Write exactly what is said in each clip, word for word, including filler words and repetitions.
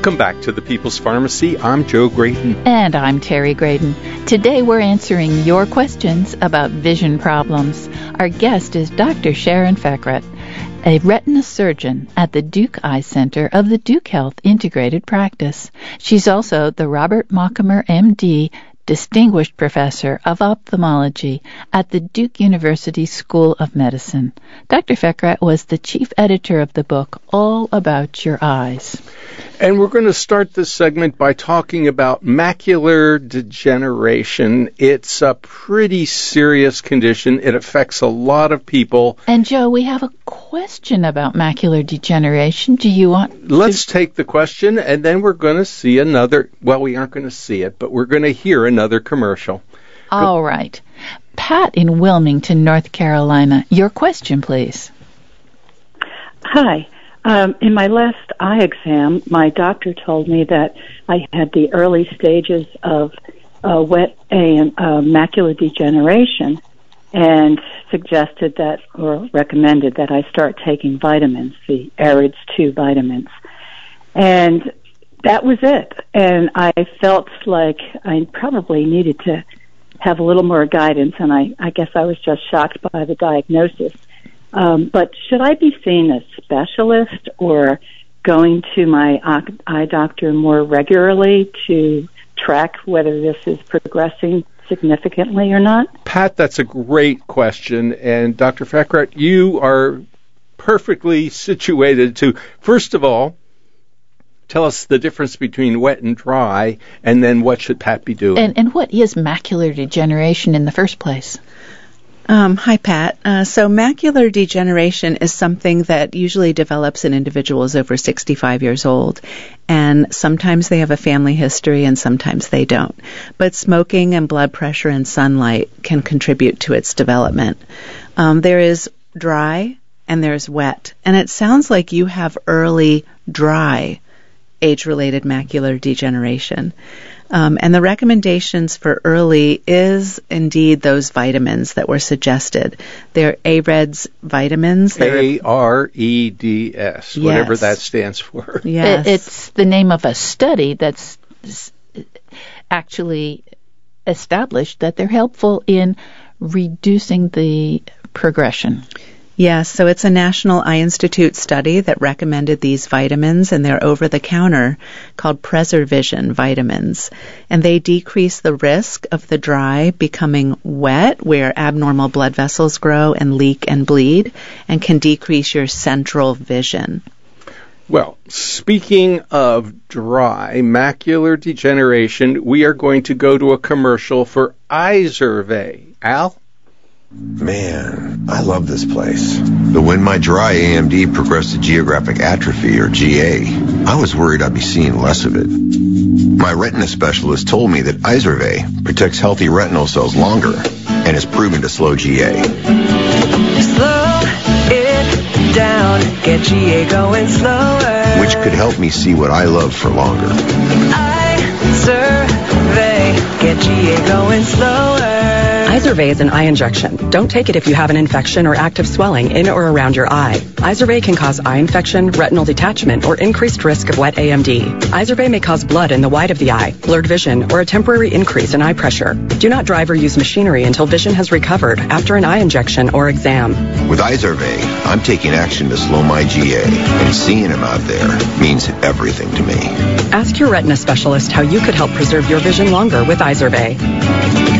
Welcome back to the People's Pharmacy. I'm Joe Graydon. And I'm Terry Graydon. Today we're answering your questions about vision problems. Our guest is Doctor Sharon Fekrat, a retina surgeon at the Duke Eye Center of the Duke Health Integrated Practice. She's also the Robert Mockemer, M D, Distinguished Professor of Ophthalmology at the Duke University School of Medicine. Doctor Fekrat was the chief editor of the book All About Your Eyes. And we're going to start this segment by talking about macular degeneration. It's a pretty serious condition. It affects a lot of people. And Joe, we have a question about macular degeneration. Do you want to... Let's take the question, and then we're going to see another... Well, we aren't going to see it, but we're going to hear another commercial. All Go- right. Pat in Wilmington, North Carolina. Your question, please. Hi. Um, in my last eye exam, my doctor told me that I had the early stages of uh, wet A M, uh, macular degeneration, and suggested that, or recommended that I start taking vitamins, the AREDS two vitamins. And that was it. And I felt like I probably needed to have a little more guidance, and I, I guess I was just shocked by the diagnosis. Um, but should I be seeing a specialist or going to my eye doctor more regularly to track whether this is progressing significantly or not? Pat, that's a great question. And Doctor Fekrat, you are perfectly situated to, first of all, tell us the difference between wet and dry, and then what should Pat be doing? And, and what is macular degeneration in the first place? Um, hi, Pat. Uh, so macular degeneration is something that usually develops in individuals over sixty-five years old, and sometimes they have a family history and sometimes they don't. But smoking and blood pressure and sunlight can contribute to its development. Um, there is dry and there's wet, and it sounds like you have early dry age-related macular degeneration. Um, and the recommendations for early is indeed those vitamins that were suggested. They're AREDS vitamins. A R E D S, Yes. whatever that stands for. Yes. It, it's the name of a study that's actually established that they're helpful in reducing the progression. Yes, so it's a National Eye Institute study that recommended these vitamins, and they're over-the-counter, called PreserVision vitamins. And they decrease the risk of the dry becoming wet, where abnormal blood vessels grow and leak and bleed, and can decrease your central vision. Well, speaking of dry macular degeneration, we are going to go to a commercial for Izervay. Al? Man, I love this place. But when my dry A M D progressed to geographic atrophy, or G A, I was worried I'd be seeing less of it. My retina specialist told me that Izervay protects healthy retinal cells longer and is proven to slow G A. Slow it down, get G A going slower. Which could help me see what I love for longer. Izervay, get G A going slower. Izervay is an eye injection. Don't take it if you have an infection or active swelling in or around your eye. Izervay can cause eye infection, retinal detachment, or increased risk of wet A M D. Izervay may cause blood in the white of the eye, blurred vision, or a temporary increase in eye pressure. Do not drive or use machinery until vision has recovered after an eye injection or exam. With Izervay, I'm taking action to slow my G A, and seeing him out there means everything to me. Ask your retina specialist how you could help preserve your vision longer with Izervay.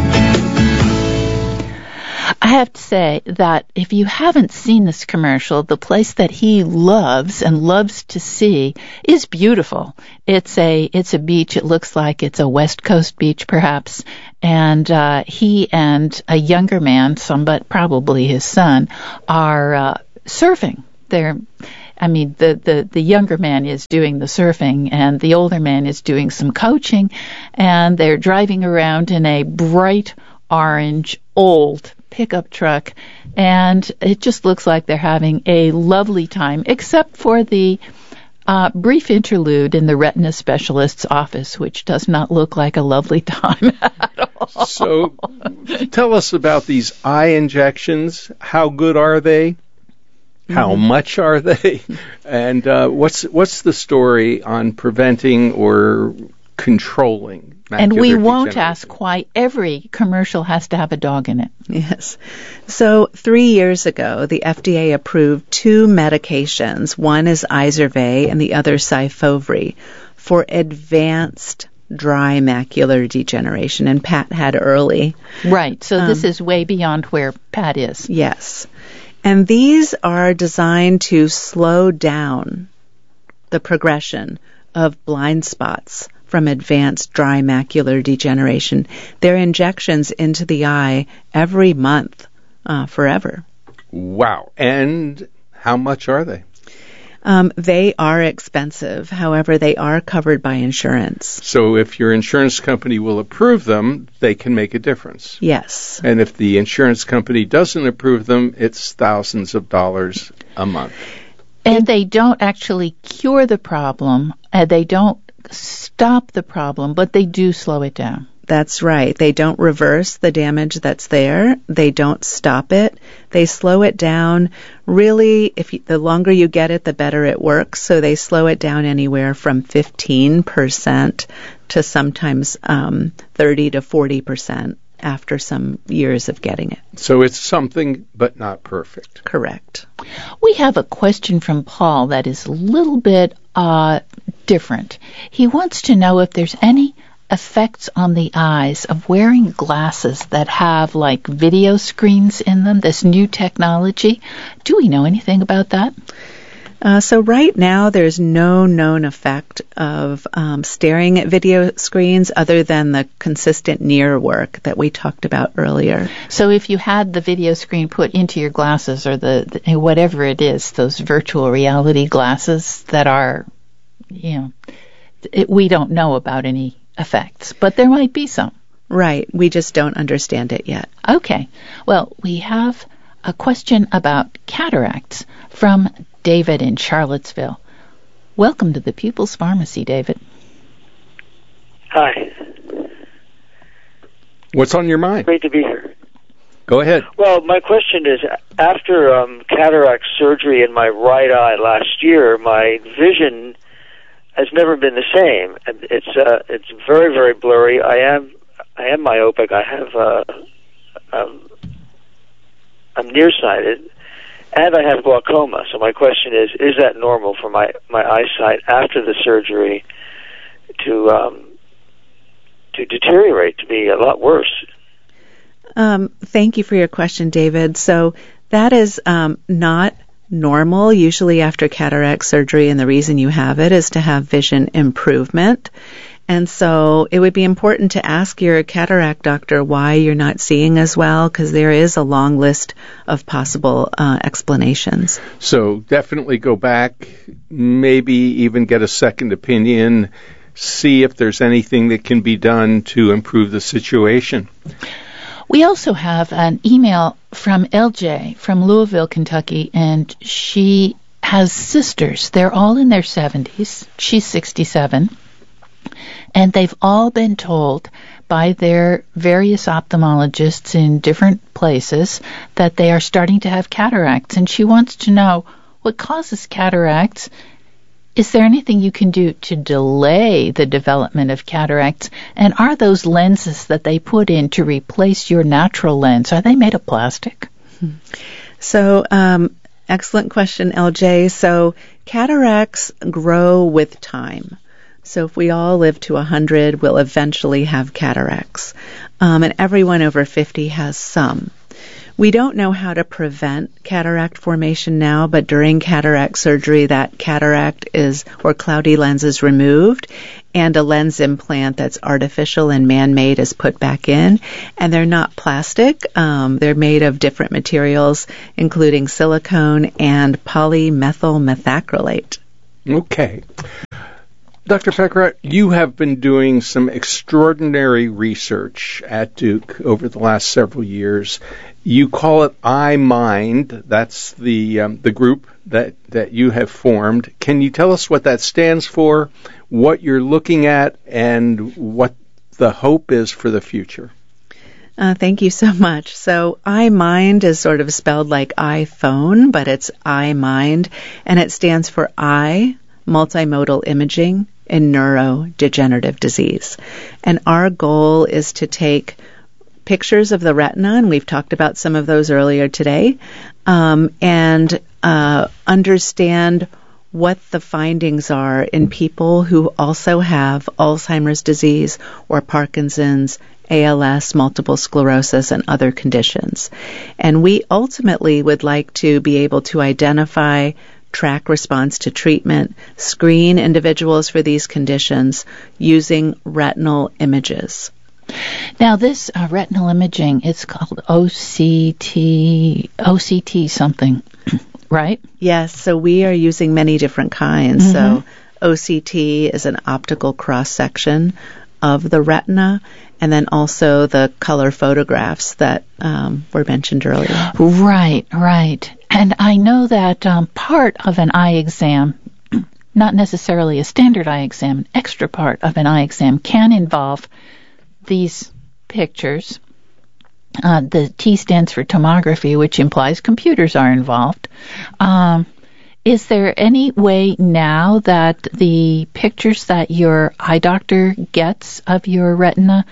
I have to say that if you haven't seen this commercial, the place that he loves and loves to see is beautiful. It's a it's a beach. It looks like it's a West Coast beach, perhaps. And uh, he and a younger man, some but probably his son, are uh, surfing. They're I mean, the, the, the younger man is doing the surfing, and the older man is doing some coaching, and they're driving around in a bright orange, old pickup truck, and it just looks like they're having a lovely time, except for the uh, brief interlude in the retina specialist's office, which does not look like a lovely time at all. So tell us about these eye injections. How good are they? How Mm-hmm. much are they? And uh, what's what's the story on preventing or controlling macular And we won't degeneration? ask why every commercial has to have a dog in it. Yes. So three years ago, the F D A approved two medications. One is Izervay and the other Syfovre for advanced dry macular degeneration. And Pat had early. Right. So this Um, is way beyond where Pat is. Yes. And these are designed to slow down the progression of blind spots from advanced dry macular degeneration. They're injections into the eye every month, uh, forever. Wow. And how much are they? Um, they are expensive. However, they are covered by insurance. So if your insurance company will approve them, they can make a difference. Yes. And if the insurance company doesn't approve them, it's thousands of dollars a month. And they don't actually cure the problem, and they don't stop the problem, but they do slow it down. That's right. They don't reverse the damage that's there. They don't stop it. They slow it down. Really, if you, the longer you get it, the better it works. So they slow it down anywhere from fifteen percent to sometimes um, thirty to forty percent after some years of getting it. So it's something, but not perfect. Correct. We have a question from Paul that is a little bit uh, different. He wants to know if there's any effects on the eyes of wearing glasses that have like video screens in them, this new technology. Do we know anything about that? Uh, so right now, there's no known effect of um, staring at video screens other than the consistent near work that we talked about earlier. So if you had the video screen put into your glasses or the, the whatever it is, those virtual reality glasses that are, you know, it, we don't know about any effects, but there might be some. Right. We just don't understand it yet. Okay. Well, we have a question about cataracts from David in Charlottesville. Welcome to the Pupils Pharmacy, David. Hi. What's on your mind? Great to be here. Go ahead. Well, my question is, after um, cataract surgery in my right eye last year, my vision has never been the same. And It's uh, it's very, very blurry. I am I am myopic. I have uh, um, I'm nearsighted, and I have glaucoma. So my question is: is that normal for my, my eyesight after the surgery to um, to deteriorate, to be a lot worse? Um, thank you for your question, David. So that is um, not normal, usually after cataract surgery, and the reason you have it is to have vision improvement. And so it would be important to ask your cataract doctor why you're not seeing as well, because there is a long list of possible uh, explanations. So definitely go back, maybe even get a second opinion, see if there's anything that can be done to improve the situation. We also have an email from L J from Louisville, Kentucky, and she has sisters. They're all in their seventies. She's sixty-seven. And they've all been told by their various ophthalmologists in different places that they are starting to have cataracts. And she wants to know what causes cataracts. Is there anything you can do to delay the development of cataracts? And are those lenses that they put in to replace your natural lens, are they made of plastic? So, um, excellent question, L J. So cataracts grow with time. So if we all live to one hundred, we'll eventually have cataracts. Um, and everyone over fifty has some. We don't know how to prevent cataract formation now, but during cataract surgery, that cataract is, or cloudy lens is removed, and a lens implant that's artificial and man-made is put back in. And they're not plastic. Um, they're made of different materials, including silicone and polymethyl methacrylate. Okay. Doctor Packrat, you have been doing some extraordinary research at Duke over the last several years. You call it iMind. That's the um, the group that, that you have formed. Can you tell us what that stands for, what you're looking at, and what the hope is for the future? Uh, thank you so much. So iMind is sort of spelled like iPhone, but it's iMind, and it stands for Eye Multimodal Imaging in Neurodegenerative Disease. And our goal is to take pictures of the retina, and we've talked about some of those earlier today, um, and uh, understand what the findings are in people who also have Alzheimer's disease or Parkinson's, A L S, multiple sclerosis, and other conditions. And we ultimately would like to be able to identify, track response to treatment, screen individuals for these conditions using retinal images. Now, this uh, retinal imaging, it's called O C T, O C T something, right? Yes, so we are using many different kinds. Mm-hmm. So O C T is an optical cross-section of the retina, and then also the color photographs that um, were mentioned earlier. Right, right. And I know that um, part of an eye exam, not necessarily a standard eye exam, an extra part of an eye exam can involve these pictures. Uh, the T stands for tomography, which implies computers are involved. Um, is there any way now that the pictures that your eye doctor gets of your retina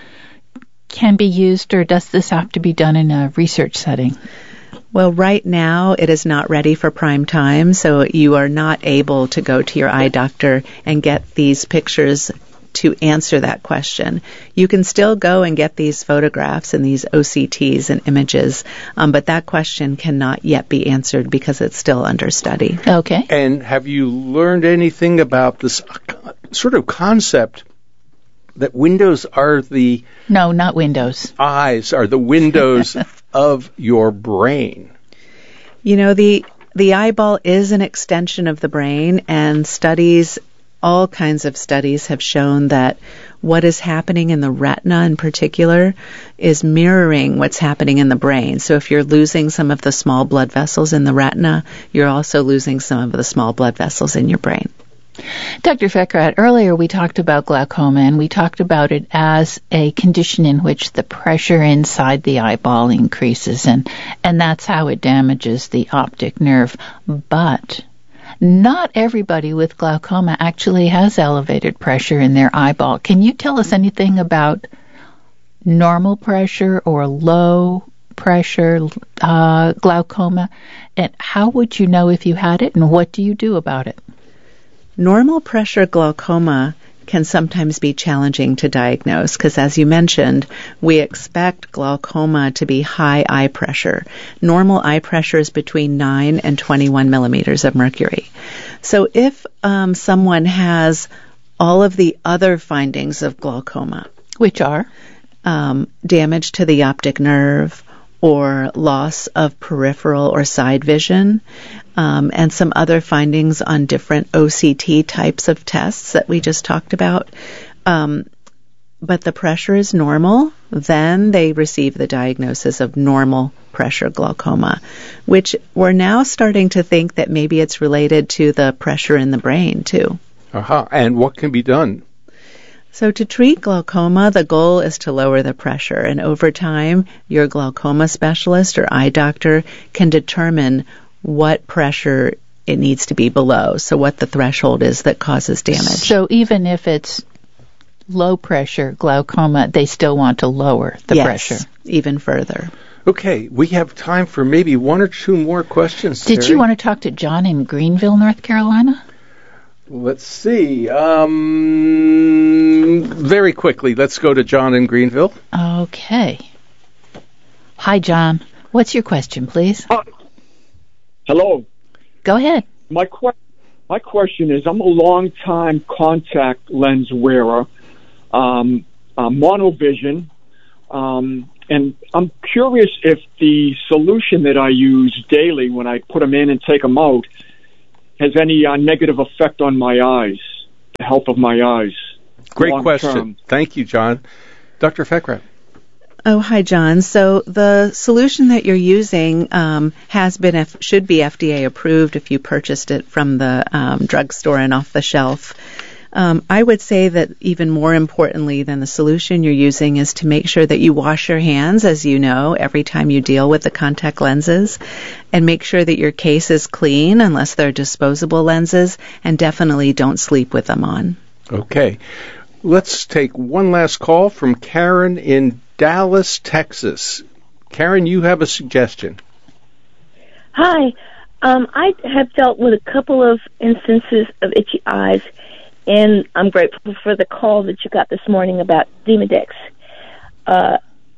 can be used, or does this have to be done in a research setting? Well, right now it is not ready for prime time, so you are not able to go to your eye doctor and get these pictures to answer that question. You can still go and get these photographs and these O C Ts and images, um, but that question cannot yet be answered because it's still under study. Okay. And have you learned anything about this sort of concept that windows are the... No, not windows. Eyes are the windows of your brain? You know, the the eyeball is an extension of the brain, and studies, all kinds of studies have shown that what is happening in the retina in particular is mirroring what's happening in the brain. So if you're losing some of the small blood vessels in the retina, you're also losing some of the small blood vessels in your brain. Doctor Fekrat, earlier we talked about glaucoma, and we talked about it as a condition in which the pressure inside the eyeball increases, and, and that's how it damages the optic nerve. But not everybody with glaucoma actually has elevated pressure in their eyeball. Can you tell us anything about normal pressure or low pressure uh, glaucoma? And how would you know if you had it, and what do you do about it? Normal pressure glaucoma can sometimes be challenging to diagnose because, as you mentioned, we expect glaucoma to be high eye pressure. Normal eye pressure is between nine and twenty-one millimeters of mercury. So if um, someone has all of the other findings of glaucoma, which are um, damage to the optic nerve, or loss of peripheral or side vision, um, and some other findings on different O C T types of tests that we just talked about. Um, but the pressure is normal, then they receive the diagnosis of normal pressure glaucoma, which we're now starting to think that maybe it's related to the pressure in the brain, too. Aha. And what can be done? So to treat glaucoma, the goal is to lower the pressure, and over time, your glaucoma specialist or eye doctor can determine what pressure it needs to be below, so what the threshold is that causes damage. So even if it's low pressure glaucoma, they still want to lower the yes, pressure. Even further. Okay, we have time for maybe one or two more questions. Did Terry. you want to talk to John in Greenville, North Carolina? Let's see. Um, very quickly, let's go to John in Greenville. Okay. Hi, John. What's your question, please? Uh, hello. Go ahead. My que- my question is, I'm a long-time contact lens wearer, um, uh, monovision, um, and I'm curious if the solution that I use daily when I put them in and take them out has any uh, negative effect on my eyes, the health of my eyes. Great long question. Term. Thank you, John. Doctor Fekrat. Oh, hi, John. So the solution that you're using um, has been, F- should be F D A approved if you purchased it from the um, drugstore and off the shelf. Um, I would say that even more importantly than the solution you're using is to make sure that you wash your hands, as you know, every time you deal with the contact lenses, and make sure that your case is clean unless they're disposable lenses, and definitely don't sleep with them on. Okay. Let's take one last call from Karen in Dallas, Texas. Karen, you have a suggestion. Hi. Um, I have dealt with a couple of instances of itchy eyes, and I'm grateful for the call that you got this morning about Demodex. Uh,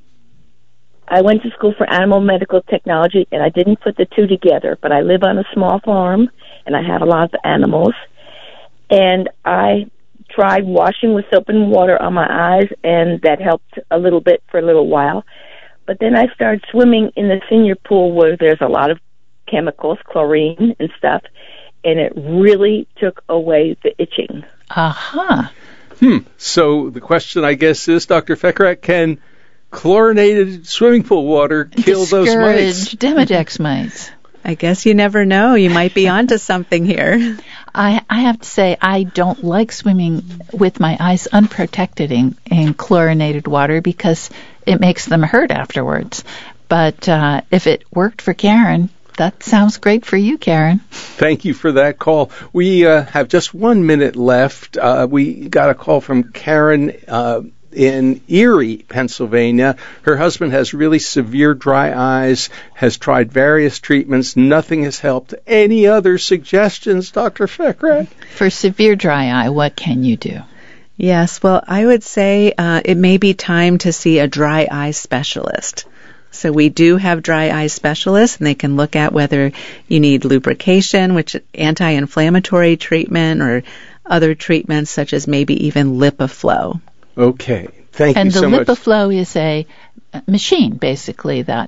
I went to school for animal medical technology, and I didn't put the two together, but I live on a small farm, and I have a lot of animals, and I tried washing with soap and water on my eyes, and that helped a little bit for a little while. But then I started swimming in the senior pool where there's a lot of chemicals, chlorine and stuff, and it really took away the itching. Aha. Hmm. So the question, I guess, is, Doctor Fekrat, can chlorinated swimming pool water kill those mites? Discourage Demodex mites. I guess you never know. You might be onto something here. I, I have to say, I don't like swimming with my eyes unprotected in, in chlorinated water because it makes them hurt afterwards. But uh, if it worked for Karen, that sounds great for you, Karen. Thank you for that call. We uh, have just one minute left. Uh, we got a call from Karen uh, in Erie, Pennsylvania. Her husband has really severe dry eyes, has tried various treatments. Nothing has helped. Any other suggestions, Doctor Fekrat? For severe dry eye, what can you do? Yes, well, I would say uh, it may be time to see a dry eye specialist. So we do have dry eye specialists, and they can look at whether you need lubrication, which anti-inflammatory treatment, or other treatments such as maybe even LipiFlow. Okay, thank and you so much. And the LipiFlow is a machine, basically, that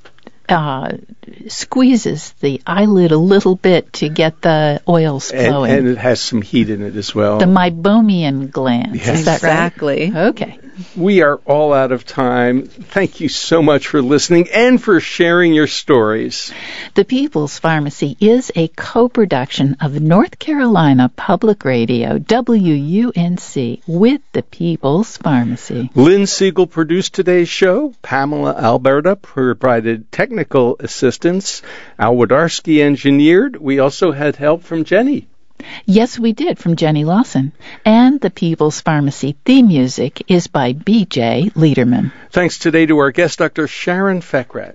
uh, squeezes the eyelid a little bit to get the oils flowing. And, and it has some heat in it as well. The meibomian glands, Yes. is that exactly. right? Okay. We are all out of time. Thank you so much for listening and for sharing your stories. The People's Pharmacy is a co-production of North Carolina Public Radio, W U N C, with the People's Pharmacy. Lynn Siegel produced today's show. Pamela Alberta provided technical assistance. Al Wadarski engineered. We also had help from Jenny. Yes, we did, from Jenny Lawson. And the People's Pharmacy theme music is by B J Liederman. Thanks today to our guest, Doctor Sharon Fekrat.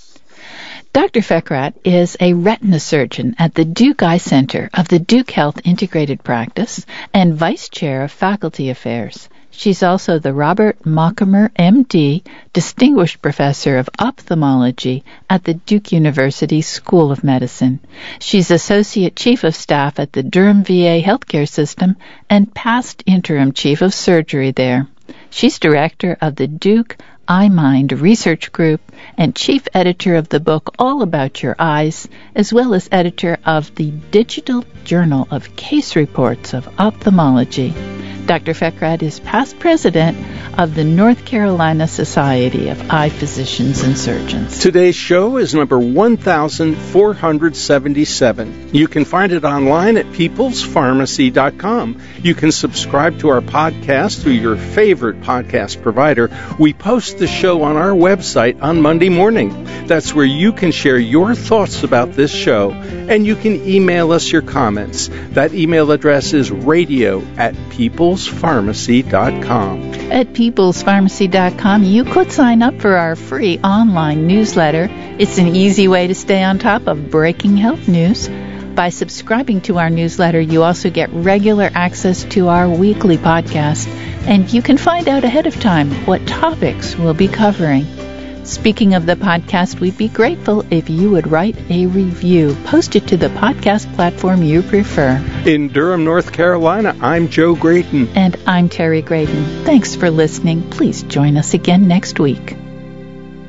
Doctor Fekrat is a retina surgeon at the Duke Eye Center of the Duke Health Integrated Practice and Vice Chair of Faculty Affairs. She's also the Robert Mockemer, M D, Distinguished Professor of Ophthalmology at the Duke University School of Medicine. She's Associate Chief of Staff at the Durham V A Healthcare System and past Interim Chief of Surgery there. She's Director of the Duke iMind Research Group and Chief Editor of the book All About Your Eyes, as well as editor of the Digital Journal of Case Reports of Ophthalmology. Doctor Fekrat is past president of the North Carolina Society of Eye Physicians and Surgeons. Today's show is number one thousand four hundred seventy-seven. You can find it online at peoples pharmacy dot com. You can subscribe to our podcast through your favorite podcast provider. We post the show on our website on Monday morning. That's where you can share your thoughts about this show, and you can email us your comments. That email address is radio at peoples pharmacy dot com. At peoples pharmacy dot com, you could sign up for our free online newsletter. It's an easy way to stay on top of breaking health news. By subscribing to our newsletter, you also get regular access to our weekly podcast, and you can find out ahead of time what topics we'll be covering. Speaking of the podcast, we'd be grateful if you would write a review. Post it to the podcast platform you prefer. In Durham, North Carolina, I'm Joe Grayton. And I'm Terry Graydon. Thanks for listening. Please join us again next week.